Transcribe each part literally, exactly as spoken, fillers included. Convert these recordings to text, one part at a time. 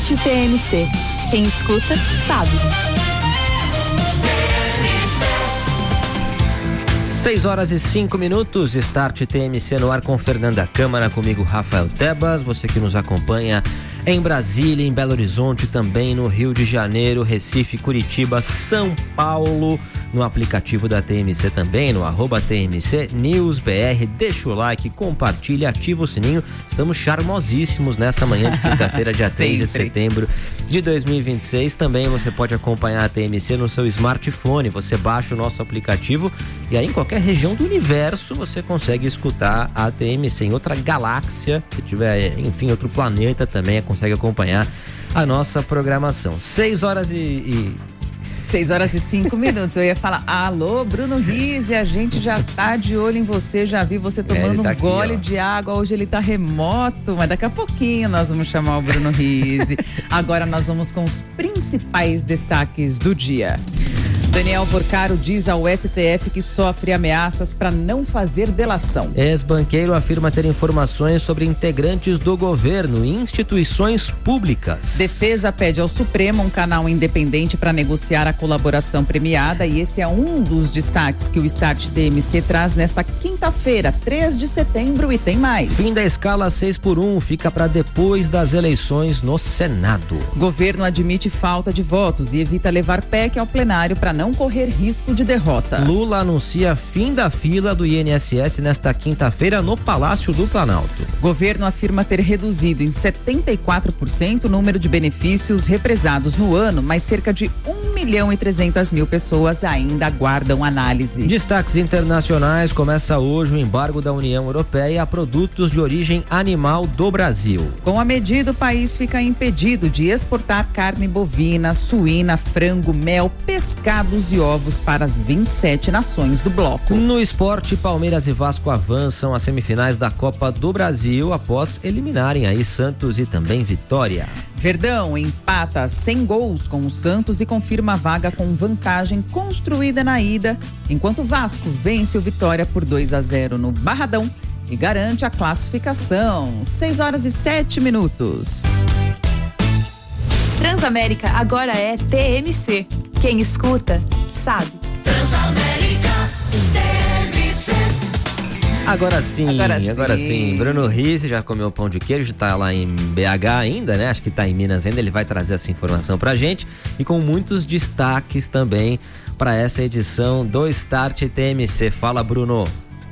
Start T M C. Quem escuta, sabe. seis horas e cinco minutos, Start T M C no ar com Fernanda Câmara, comigo Rafael Tebas, você que nos acompanha em Brasília, em Belo Horizonte, também no Rio de Janeiro, Recife, Curitiba, São Paulo, no aplicativo da T M C também, no arroba T M C News B R, deixa o like, compartilha, ativa o sininho, estamos charmosíssimos nessa manhã de quinta-feira, dia três de setembro de dois mil e vinte e seis, também você pode acompanhar a T M C no seu smartphone, você baixa o nosso aplicativo e aí em qualquer região do universo você consegue escutar a T M C, em outra galáxia, se tiver, enfim, outro planeta também, consegue acompanhar a nossa programação. seis horas e... e... seis horas e cinco minutos. Eu ia falar, alô, Bruno Rizzi, a gente já tá de olho em você, já vi você tomando é, tá um aqui, gole ó. de água. Hoje ele tá remoto, mas daqui a pouquinho nós vamos chamar o Bruno Rizzi. Agora nós vamos com os principais destaques do dia. Daniel Porcaro diz ao S T F que sofre ameaças para não fazer delação. Ex-banqueiro afirma ter informações sobre integrantes do governo e instituições públicas. Defesa pede ao Supremo um canal independente para negociar a colaboração premiada e esse é um dos destaques que o Start T M C traz nesta quinta-feira, três de setembro, e tem mais. Fim da escala seis por um fica para depois das eleições no Senado. Governo admite falta de votos e evita levar P E C ao plenário para não não correr risco de derrota. Lula anuncia fim da fila do I N S S nesta quinta-feira no Palácio do Planalto. Governo afirma ter reduzido em setenta e quatro por cento o número de benefícios represados no ano, mas cerca de um milhão e trezentas mil pessoas ainda aguardam análise. Destaques internacionais, começa hoje o embargo da União Europeia a produtos de origem animal do Brasil. Com a medida, o país fica impedido de exportar carne bovina, suína, frango, mel, pescado e ovos para as vinte e sete nações do bloco. No esporte, Palmeiras e Vasco avançam às semifinais da Copa do Brasil após eliminarem aí Santos e também Vitória. Verdão empata sem gols com o Santos e confirma a vaga com vantagem construída na ida, enquanto Vasco vence o Vitória por dois a zero no Barradão e garante a classificação. seis horas e sete minutos. Transamérica agora é T M C. Quem escuta, sabe. Transamérica, T M C. Agora sim, agora sim, agora sim. Bruno Rizzi já comeu pão de queijo, tá lá em B H ainda, né? Acho que tá em Minas ainda, ele vai trazer essa informação pra gente e com muitos destaques também para essa edição do Start T M C. Fala, Bruno.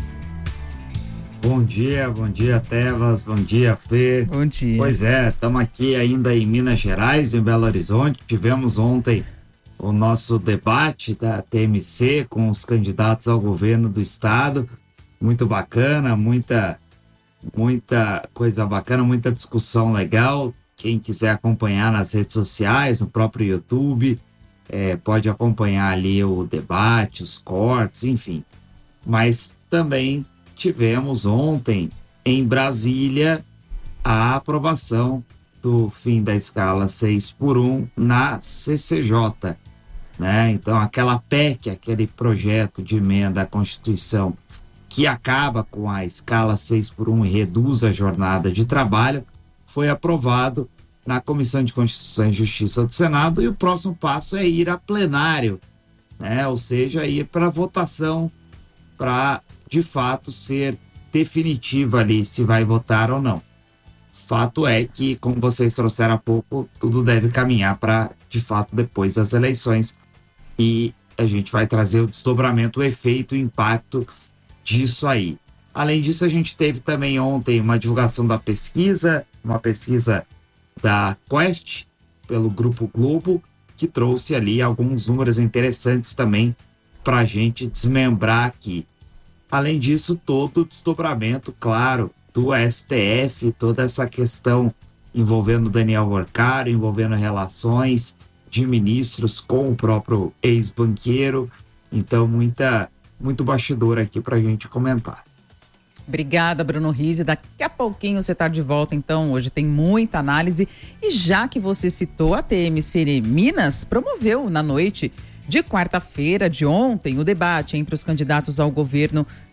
Bom dia, bom dia, Tebas, bom dia, Fê. Bom dia. Pois é, estamos aqui ainda em Minas Gerais, em Belo Horizonte. Tivemos ontem o nosso debate da T M C com os candidatos ao governo do estado. Muito bacana, muita, muita coisa bacana, muita discussão legal. Quem quiser acompanhar nas redes sociais, no próprio YouTube, é, pode acompanhar ali o debate, os cortes, enfim. Mas também tivemos ontem em Brasília a aprovação do fim da escala seis por um na C C J, né? Então aquela P E C, aquele projeto de emenda à Constituição que acaba com a escala seis por um e reduz a jornada de trabalho, foi aprovado na Comissão de Constituição e Justiça do Senado e o próximo passo é ir a plenário, né? Ou seja, ir para votação para de fato ser definitiva ali se vai votar ou não. Fato é que, como vocês trouxeram há pouco, tudo deve caminhar para, de fato, depois das eleições e a gente vai trazer o desdobramento, o efeito, o impacto disso aí. Além disso, a gente teve também ontem uma divulgação da pesquisa, uma pesquisa da Quest, pelo Grupo Globo, que trouxe ali alguns números interessantes também para a gente desmembrar aqui. Além disso, todo o desdobramento, claro, do S T F, toda essa questão envolvendo Daniel Porcaro, envolvendo relações de ministros com o próprio ex-banqueiro. Então, muita, muito bastidor aqui para a gente comentar. Obrigada, Bruno Rizzi. Daqui a pouquinho você está de volta, então. Hoje tem muita análise. E já que você citou, a T M C Minas promoveu na noite de quarta-feira de ontem o debate entre os candidatos ao governo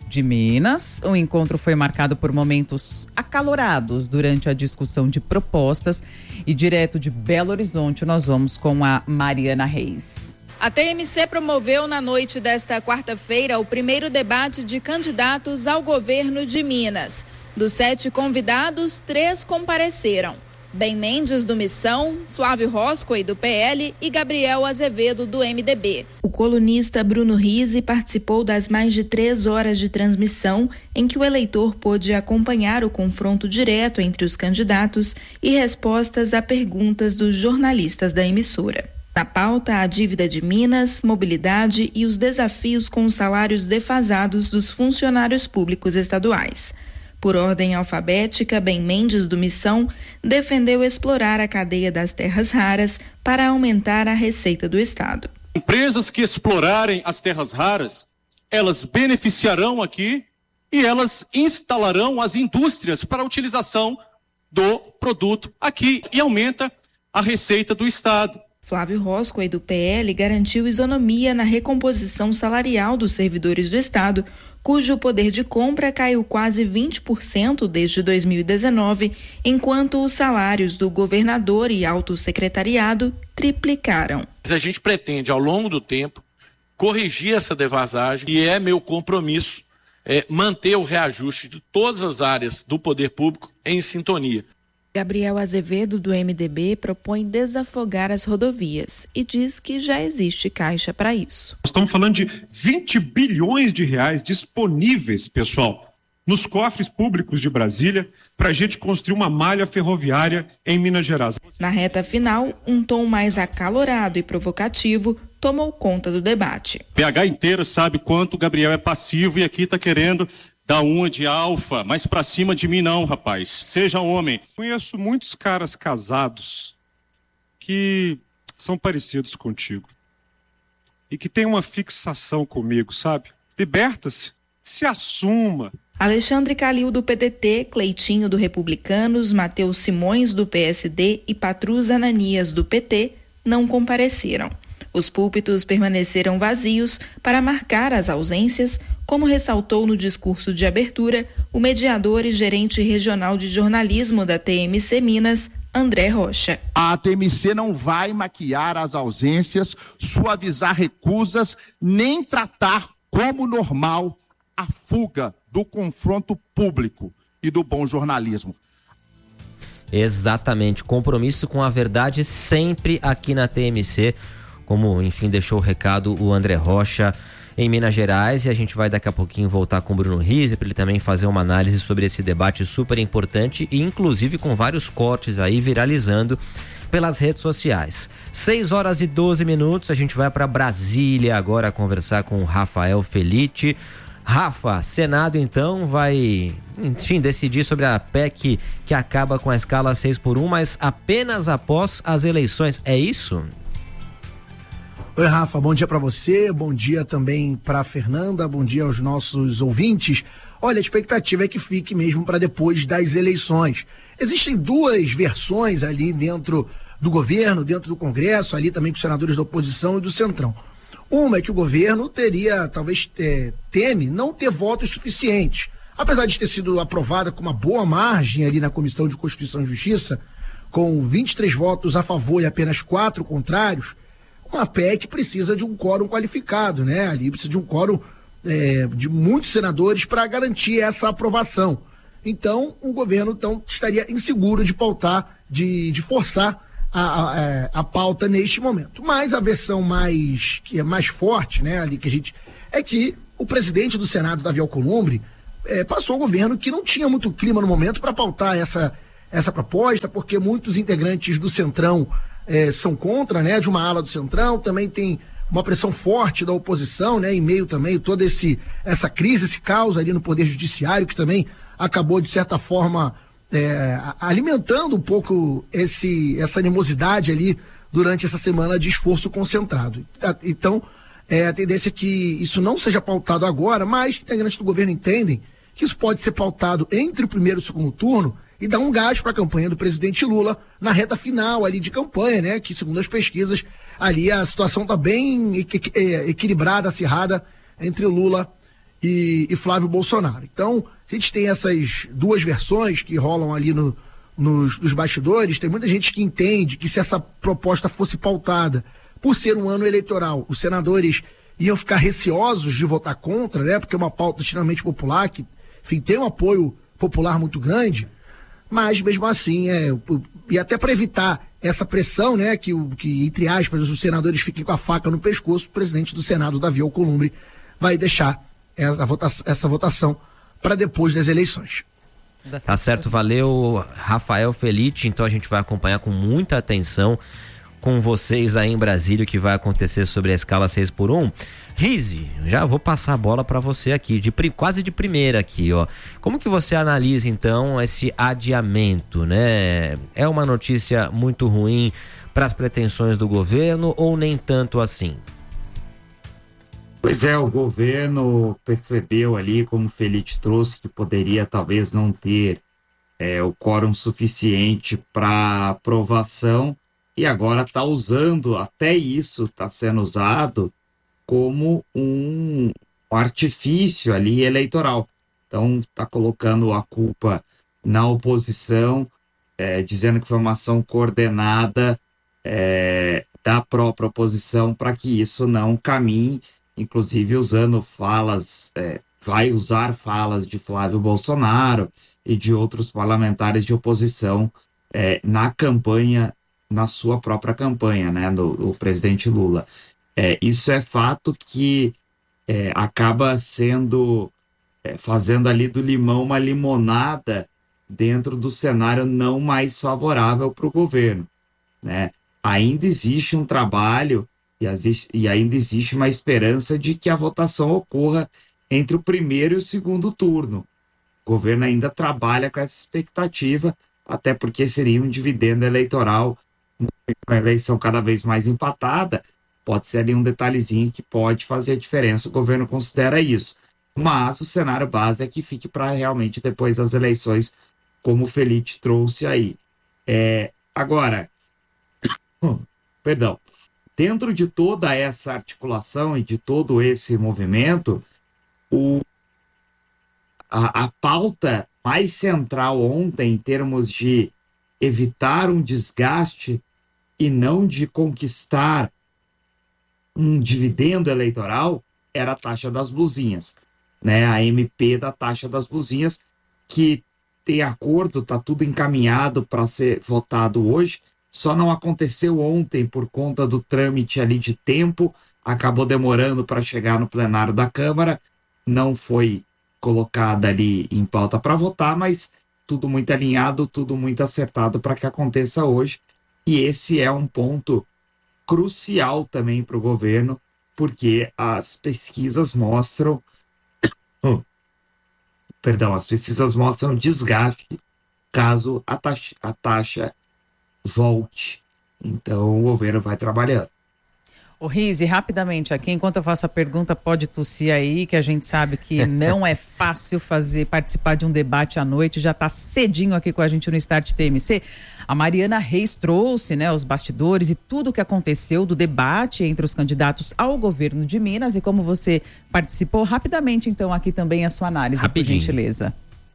de Minas. O encontro foi marcado por momentos acalorados durante a discussão de propostas. E direto de Belo Horizonte, nós vamos com a Mariana Reis. A T M C promoveu na noite desta quarta-feira o primeiro debate de candidatos ao governo de Minas. Dos sete convidados, três compareceram. Ben Mendes, do Missão, Flávio Roscoe, do P L e Gabriel Azevedo, do M D B. O colunista Bruno Rizzi participou das mais de três horas de transmissão em que o eleitor pôde acompanhar o confronto direto entre os candidatos e respostas a perguntas dos jornalistas da emissora. Na pauta, a dívida de Minas, mobilidade e os desafios com os salários defasados dos funcionários públicos estaduais. Por ordem alfabética, Ben Mendes, do Missão, defendeu explorar a cadeia das terras raras para aumentar a receita do Estado. Empresas que explorarem as terras raras, elas beneficiarão aqui e elas instalarão as indústrias para a utilização do produto aqui e aumenta a receita do Estado. Flávio Roscoe, do P L, garantiu isonomia na recomposição salarial dos servidores do Estado, cujo poder de compra caiu quase vinte por cento desde dois mil e dezenove, enquanto os salários do governador e alto secretariado triplicaram. A gente pretende, ao longo do tempo, corrigir essa defasagem e é meu compromisso é, manter o reajuste de todas as áreas do poder público em sintonia. Gabriel Azevedo, do M D B, propõe desafogar as rodovias e diz que já existe caixa para isso. Nós estamos falando de vinte bilhões de reais disponíveis, pessoal, nos cofres públicos de Brasília para a gente construir uma malha ferroviária em Minas Gerais. Na reta final, um tom mais acalorado e provocativo tomou conta do debate. P H inteiro sabe quanto o Gabriel é passivo e aqui está querendo da uma de alfa, mas pra cima de mim não, rapaz. Seja homem. Conheço muitos caras casados que são parecidos contigo e que têm uma fixação comigo, sabe? Liberta-se, se assuma. Alexandre Calil, do P D T, Cleitinho, do Republicanos, Matheus Simões, do P S D e Patrus Ananias, do P T, não compareceram. Os púlpitos permaneceram vazios para marcar as ausências, como ressaltou no discurso de abertura o mediador e gerente regional de jornalismo da T M C Minas, André Rocha. A T M C não vai maquiar as ausências, suavizar recusas, nem tratar como normal a fuga do confronto público e do bom jornalismo. Exatamente, compromisso com a verdade sempre aqui na T M C. Como, enfim, deixou o recado o André Rocha em Minas Gerais, e a gente vai daqui a pouquinho voltar com o Bruno Rizzi para ele também fazer uma análise sobre esse debate super importante e inclusive com vários cortes aí viralizando pelas redes sociais. seis horas e doze minutos, a gente vai para Brasília agora conversar com o Rafael Felitti. Rafa, Senado então vai, enfim, decidir sobre a P E C que acaba com a escala seis por um, mas apenas após as eleições, é isso? Oi, Rafa, bom dia para você, bom dia também para Fernanda, bom dia aos nossos ouvintes. Olha, a expectativa é que fique mesmo para depois das eleições. Existem duas versões ali dentro do governo, dentro do Congresso, ali também com os senadores da oposição e do Centrão. Uma é que o governo teria, talvez é, teme, não ter votos suficientes. Apesar de ter sido aprovada com uma boa margem ali na Comissão de Constituição e Justiça, com vinte e três votos a favor e apenas quatro contrários, uma P E C precisa de um quórum qualificado, né? Ali precisa de um quórum é, de muitos senadores para garantir essa aprovação. Então, o governo então, estaria inseguro de pautar, de, de forçar a, a, a pauta neste momento. Mas a versão mais, que é mais forte, né, ali que a gente, é que o presidente do Senado, Davi Alcolumbre, é, passou o governo que não tinha muito clima no momento para pautar essa, essa proposta, porque muitos integrantes do Centrão É, são contra, né, de uma ala do Centrão, também tem uma pressão forte da oposição, né, em meio também toda esse, essa crise, esse caos ali no Poder Judiciário, que também acabou, de certa forma, é, alimentando um pouco esse, essa animosidade ali durante essa semana de esforço concentrado. Então, é, a tendência é que isso não seja pautado agora, mas integrantes do governo entendem que isso pode ser pautado entre o primeiro e o segundo turno, e dar um gás para a campanha do presidente Lula na reta final ali de campanha, né? Que segundo as pesquisas, ali a situação está bem equilibrada, acirrada entre o Lula e, e Flávio Bolsonaro. Então, a gente tem essas duas versões que rolam ali no, nos, nos bastidores. Tem muita gente que entende que se essa proposta fosse pautada por ser um ano eleitoral, os senadores iam ficar receosos de votar contra, né? Porque é uma pauta extremamente popular, que, enfim, tem um apoio popular muito grande, mas mesmo assim, é, e até para evitar essa pressão, né, que, que, entre aspas, os senadores fiquem com a faca no pescoço, o presidente do Senado, Davi Alcolumbre, vai deixar essa votação, essa votação para depois das eleições. Tá certo, valeu, Rafael Felitti. Então a gente vai acompanhar com muita atenção com vocês aí em Brasília o que vai acontecer sobre a escala seis por um. Rizzi, já vou passar a bola para você aqui, de, quase de primeira aqui, ó. Como que você analisa então esse adiamento, né? É uma notícia muito ruim para as pretensões do governo ou nem tanto assim? Pois é, o governo percebeu ali, como o Felitti trouxe, que poderia talvez não ter é, o quórum suficiente para aprovação, e agora está usando, até isso está sendo usado como um artifício ali eleitoral. Então está colocando a culpa na oposição, é, dizendo que foi uma ação coordenada é, da própria oposição para que isso não caminhe, inclusive usando falas, é, vai usar falas de Flávio Bolsonaro e de outros parlamentares de oposição é, na campanha, na sua própria campanha, né, do, do presidente Lula. É, isso é fato que é, acaba sendo, é, fazendo ali do limão uma limonada dentro do cenário não mais favorável para o governo, né? Ainda existe um trabalho e, existe, e ainda existe uma esperança de que a votação ocorra entre o primeiro e o segundo turno. O governo ainda trabalha com essa expectativa, até porque seria um dividendo eleitoral, uma eleição cada vez mais empatada. Pode ser ali um detalhezinho que pode fazer a diferença, o governo considera isso. Mas o cenário base é que fique para realmente depois das eleições, como o Felitti trouxe aí. É, agora, perdão, dentro de toda essa articulação e de todo esse movimento, o, a, a pauta mais central ontem, em termos de evitar um desgaste e não de conquistar um dividendo eleitoral, era a taxa das blusinhas, né? A M P da taxa das blusinhas, que tem acordo, está tudo encaminhado para ser votado hoje, só não aconteceu ontem por conta do trâmite ali de tempo, acabou demorando para chegar no plenário da Câmara, não foi colocada ali em pauta para votar, mas tudo muito alinhado, tudo muito acertado para que aconteça hoje, e esse é um ponto crucial também para o governo, porque as pesquisas mostram oh, perdão, as pesquisas mostram desgaste caso a taxa, a taxa volte. Então o governo vai trabalhando. Ô Rizzi, rapidamente aqui, enquanto eu faço a pergunta, pode tossir aí, que a gente sabe que não é fácil fazer, participar de um debate à noite, já está cedinho aqui com a gente no Start T M C. A Mariana Reis trouxe, né, os bastidores e tudo o que aconteceu do debate entre os candidatos ao governo de Minas, e como você participou, rapidamente então aqui também a sua análise, Rapidinho. Por gentileza.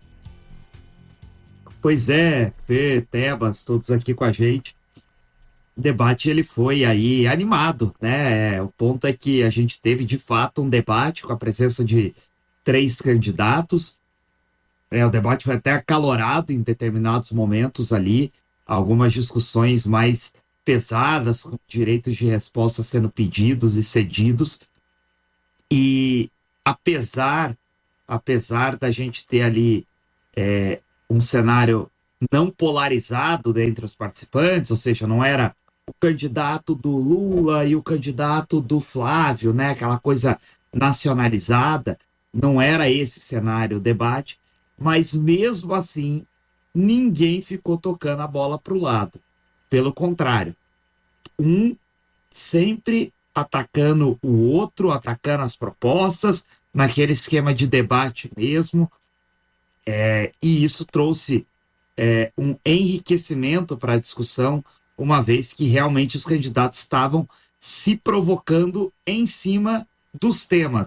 Pois é, Fê, Tebas, todos aqui com a gente. O debate ele foi aí animado, né? O ponto é que a gente teve de fato um debate com a presença de três candidatos. É, o debate foi até acalorado em determinados momentos ali, algumas discussões mais pesadas, com direitos de resposta sendo pedidos e cedidos. E apesar, apesar da gente ter ali é, um cenário não polarizado entre os participantes, ou seja, não era o candidato do Lula e o candidato do Flávio, né? Aquela coisa nacionalizada, não era esse cenário, o debate, mas mesmo assim, ninguém ficou tocando a bola para o lado. Pelo contrário, um sempre atacando o outro, atacando as propostas, naquele esquema de debate mesmo, é, e isso trouxe é, um enriquecimento para a discussão, uma vez que realmente os candidatos estavam se provocando em cima dos temas.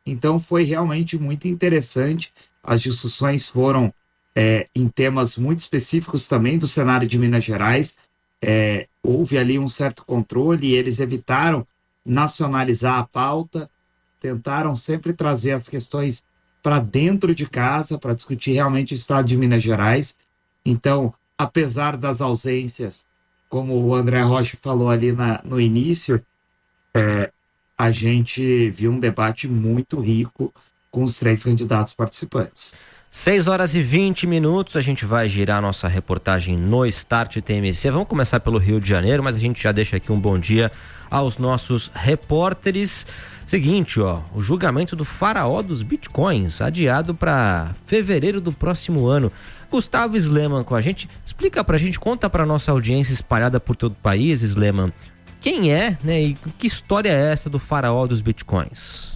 Então foi realmente muito interessante. As discussões foram é, em temas muito específicos também do cenário de Minas Gerais. É, houve ali um certo controle e eles evitaram nacionalizar a pauta, tentaram sempre trazer as questões para dentro de casa, para discutir realmente o estado de Minas Gerais. Então, apesar das ausências, como o André Rocha falou ali na, no início, é, a gente viu um debate muito rico com os três candidatos participantes. seis horas e vinte minutos, a gente vai girar nossa reportagem no Start T M C. Vamos começar pelo Rio de Janeiro, mas a gente já deixa aqui um bom dia aos nossos repórteres. Seguinte, ó, o julgamento do faraó dos bitcoins, adiado para fevereiro do próximo ano. Gustavo Sleman com a gente. Explica pra gente, conta pra nossa audiência espalhada por todo o país, Sleman, quem é, né, e que história é essa do faraó dos bitcoins?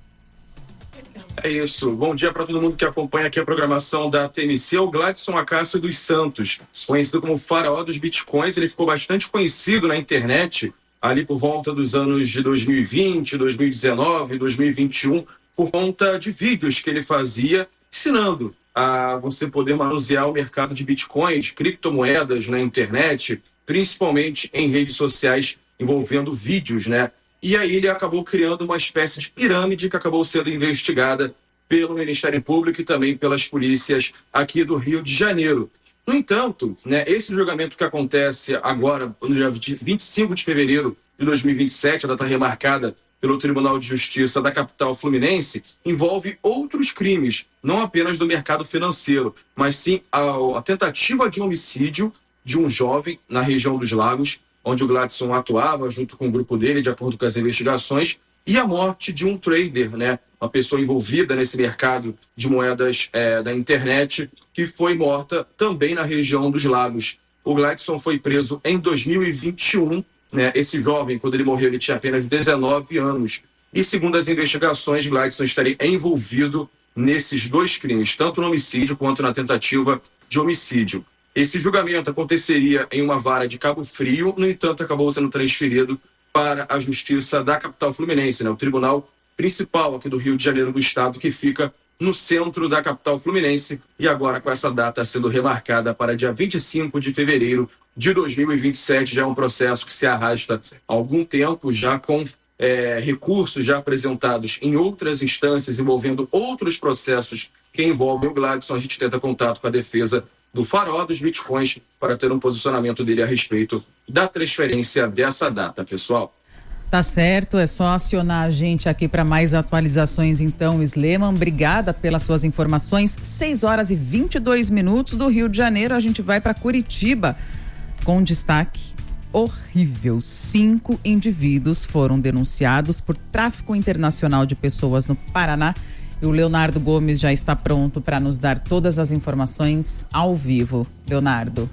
É isso. Bom dia para todo mundo que acompanha aqui a programação da T M C. O Gladson Acácio dos Santos, conhecido como faraó dos bitcoins, ele ficou bastante conhecido na internet ali por volta dos anos de dois mil e vinte, dois mil e dezenove, dois mil e vinte e um, por conta de vídeos que ele fazia ensinando a você poder manusear o mercado de bitcoins, criptomoedas na internet, principalmente em redes sociais envolvendo vídeos, né? E aí ele acabou criando uma espécie de pirâmide que acabou sendo investigada pelo Ministério Público e também pelas polícias aqui do Rio de Janeiro. No entanto, né, esse julgamento que acontece agora, no dia vinte e cinco de fevereiro de dois mil e vinte e sete, a data remarcada pelo Tribunal de Justiça da capital fluminense, envolve outros crimes, não apenas do mercado financeiro, mas sim a, a tentativa de homicídio de um jovem na região dos Lagos, onde o Gladson atuava junto com o grupo dele, de acordo com as investigações, e a morte de um trader, né, uma pessoa envolvida nesse mercado de moedas é, da internet, que foi morta também na região dos Lagos. O Gladson foi preso em dois mil e vinte e um, né, esse jovem, quando ele morreu, ele tinha apenas dezenove anos, e segundo as investigações, Gladson estaria envolvido nesses dois crimes, tanto no homicídio quanto na tentativa de homicídio. Esse julgamento aconteceria em uma vara de Cabo Frio, no entanto, acabou sendo transferido para a Justiça da capital fluminense, né? O Tribunal Principal aqui do Rio de Janeiro do Estado, que fica no centro da capital fluminense, e agora com essa data sendo remarcada para dia vinte e cinco de fevereiro de dois mil e vinte e sete, já é um processo que se arrasta há algum tempo, já com é, recursos já apresentados em outras instâncias, envolvendo outros processos que envolvem o Gladson. A gente tenta contato com a defesa do faraó dos bitcoins para ter um posicionamento dele a respeito da transferência dessa data, pessoal. Tá certo, é só acionar a gente aqui para mais atualizações então, Sleman. Obrigada pelas suas informações. seis horas e vinte e dois minutos do Rio de Janeiro, a gente vai para Curitiba com destaque horrível. Cinco indivíduos foram denunciados por tráfico internacional de pessoas no Paraná. E o Leonardo Gomes já está pronto para nos dar todas as informações ao vivo. Leonardo.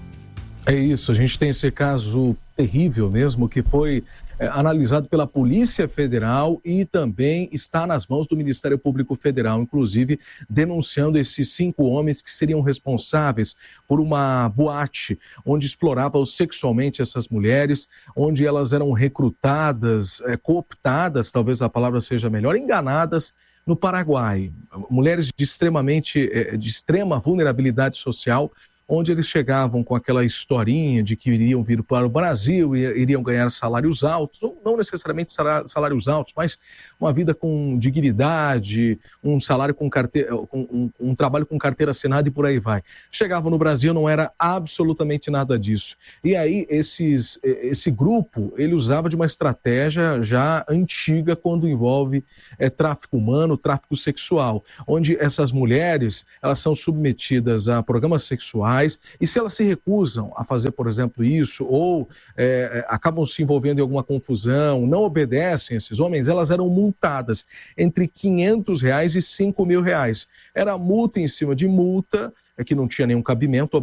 É isso, a gente tem esse caso terrível mesmo, que foi é, analisado pela Polícia Federal e também está nas mãos do Ministério Público Federal, inclusive denunciando esses cinco homens que seriam responsáveis por uma boate onde exploravam sexualmente essas mulheres, onde elas eram recrutadas, é, cooptadas, talvez a palavra seja melhor, enganadas, no Paraguai. Mulheres de extremamente, de extrema vulnerabilidade social, onde eles chegavam com aquela historinha de que iriam vir para o Brasil e iriam ganhar salários altos, ou não necessariamente salários altos, mas uma vida com dignidade, um salário com carteira, um, um, um trabalho com carteira assinada e por aí vai. Chegavam no Brasil, não era absolutamente nada disso. E aí esses, esse grupo, ele usava de uma estratégia já antiga quando envolve é, tráfico humano, tráfico sexual, onde essas mulheres, elas são submetidas a programas sexuais, e se elas se recusam a fazer, por exemplo, isso, ou é, acabam se envolvendo em alguma confusão, não obedecem a esses homens, elas eram multadas entre quinhentos reais e cinco mil reais. Era multa em cima de multa, é que não tinha nenhum cabimento,